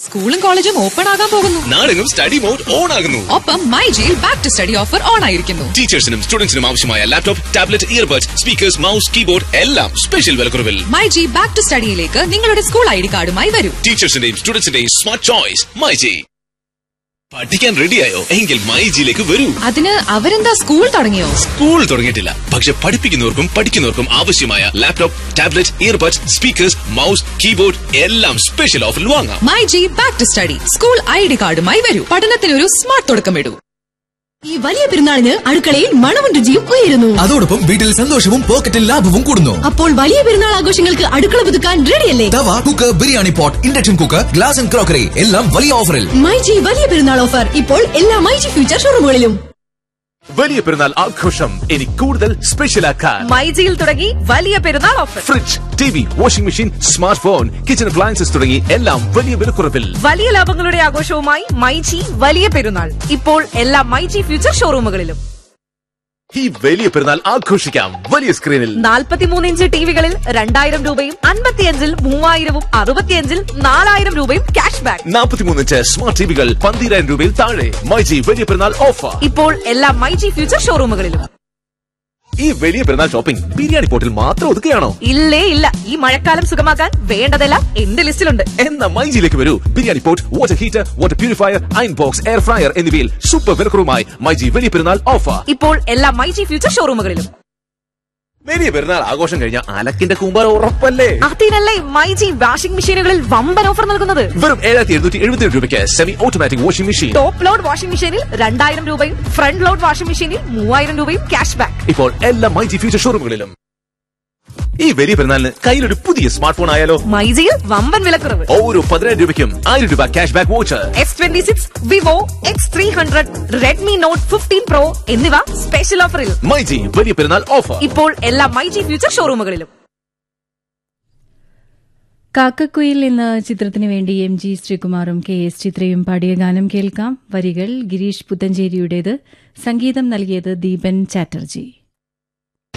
സ്കൂളും കോളേജും ഓപ്പൺ ആകാൻ പോകുന്നു. നാടെങ്ങും സ്റ്റഡി മോഡ് ഓൺ ആകുന്നു. ഒപ്പം മൈജിയിൽ back to study offer on ആയിരിക്കുന്നു. ടീച്ചേഴ്സിനും സ്റ്റുഡൻസിനും ആവശ്യമായ laptop, tablet, earbuds, speakers, mouse, keyboard എല്ലാം സ്പെഷ്യൽ വിലക്കുറവിൽ. മൈജി ബാക്ക് ടു സ്റ്റഡിയിലേക്ക് നിങ്ങളുടെ സ്കൂൾ ഐഡി കാർഡുമായി വരൂ. ടീച്ചേഴ്സിന്റെയും സ്റ്റുഡൻസിന്റെയും സ്മാർട്ട് ചോയ്സ് മൈജി. പഠിക്കാൻ റെഡിയായോ? എങ്കിൽ മൈജിയിലേക്ക് വരൂ. അതിന് അവരെന്താ സ്കൂൾ തുടങ്ങിയോ? സ്കൂൾ തുടങ്ങിയിട്ടില്ല, പക്ഷെ പഠിപ്പിക്കുന്നവർക്കും പഠിക്കുന്നവർക്കും ആവശ്യമായ laptop, tablet, earbuds, speakers, mouse, keyboard എല്ലാം സ്പെഷ്യൽ ഓഫറിൽ വാങ്ങാം. MyG back to study school ID കാർഡുമായി വരൂ. പഠനത്തിനൊരു സ്മാർട്ട് തുടക്കമിടൂ. ഈ വലിയ പെരുന്നാളിന് അടുക്കളയിൽ മണവും രുചിയും ഉയരുന്നു. അതോടൊപ്പം വീട്ടിൽ സന്തോഷവും പോക്കറ്റിൽ ലാഭവും കൂടുന്നു. അപ്പോൾ വലിയ പെരുന്നാൾ ആഘോഷങ്ങൾക്ക് അടുക്കള പുതുക്കാൻ റെഡിയല്ലേ? തവ, cooker, biryani pot, induction cooker, glass and crockery എല്ലാം വലിയ ഓഫറിൽ. മൈജി വലിയ പെരുന്നാൾ ഓഫർ ഇപ്പോൾ എല്ലാ മൈജി ഫ്യൂച്ചർ ഷോറൂമുകളിലും. വലിയ പെരുന്നാൾ ആഘോഷം ഇനി കൂടുതൽ സ്പെഷ്യലാക്കാൻ മൈജിയിൽ തുടങ്ങി വലിയ പെരുന്നാൾ offer. Fridge, TV, washing machine, smart phone, kitchen appliances തുടങ്ങി എല്ലാം വലിയ വിലക്കുറവിൽ. വലിയ ലാഭങ്ങളുടെ ആഘോഷവുമായി മൈജി വലിയ പെരുന്നാൾ ഇപ്പോൾ എല്ലാ മൈജി ഫ്യൂച്ചർ ഷോറൂമുകളിലും. ഈ വലിയ പെരുന്നാൾ ആഘോഷിക്കാം വലിയ സ്ക്രീനിൽ. 43 ഇഞ്ച് ടിവികളിൽ 2000 രൂപയും 55-ൽ 3000-ഉം 65-ൽ 4000 രൂപയും ക്യാഷ് ബാക്ക്. 43 ഇഞ്ച് സ്മാർട്ട് ടിവികൾ 12,000 രൂപയിൽ താഴെ. മൈജി വലിയ പെരുന്നാൾ ഓഫർ ഇപ്പോൾ എല്ലാ മൈജി ഫ്യൂച്ചർ ഷോറൂമുകളിലും. ഈ വലിയ പെരുന്നാൾ ഷോപ്പിംഗ് ബിരിയാണി പോട്ടിൽ മാത്രം ഒതുക്കുകയാണോ? ഇല്ലേ ഇല്ല, ഈ മഴക്കാലം സുഖമാക്കാൻ വേണ്ടതെല്ലാം എന്റെ ലിസ്റ്റിലുണ്ട്. എന്ന മൈജിയിലേക്ക് വരൂ. Biryani pot, water heater, water purifier, iron box, air fryer എന്നിവയിൽ സൂപ്പർ വിലക്കുറവുമായി മൈജി വലിയ പെരുന്നാൾ ഓഫർ ഇപ്പോൾ എല്ലാ മൈജി ഫ്യൂച്ചർ ഷോറൂമുകളിലും. വലിയ പെരുന്നാൾ ആഘോഷം കഴിഞ്ഞ അലക്കിന്റെ കൂമ്പാരം ഉറപ്പല്ലേ? അതിനല്ലേ മൈജി വാഷിംഗ് മെഷീനുകളിൽ വമ്പൻ ഓഫർ നൽകുന്നത്. വെറും 7,777 രൂപയ്ക്ക് semi automatic washing machine. Top load washing മെഷീനിൽ 2000 രൂപയും ഫ്രണ്ട് ലോഡ് വാഷിംഗ് മെഷീനിൽ 3000 രൂപയും ക്യാഷ് ബാക്ക്. ഇപ്പോൾ എല്ലാ മൈജി ഫ്യൂച്ചർ ഷോറൂമുകളിലും. ഈ വലിയ പെരുന്നാളിന് കയ്യിലൊരു പുതിയ സ്മാർട്ട് ഫോൺ ആയാലോ? മൈജിയിൽ വമ്പൻ വിലക്കുറവ്. ഓരോ 10,000 രൂപയ്ക്കും 1000 രൂപ cash back voucher. S26, Vivo X300, Redmi not 15 pro എന്നിവ സ്പെഷ്യൽ ഓഫറിൽ. മൈജി വലിയ പെരുന്നാൾ ഓഫർ ഇപ്പോൾ എല്ലാ മൈജി ഫ്യൂച്ചർ ഷോറൂമുകളിലും. കാക്കക്കുയിൽ എന്ന ചിത്രത്തിനു വേണ്ടി MG ശ്രീകുമാറും KS ചിത്രയും പാടിയ ഗാനം കേൾക്കാം. വരികൾ ഗിരീഷ് പുത്തഞ്ചേരിയുടേത്, സംഗീതം നൽകിയത് ദീപൻ ചാറ്റർജി.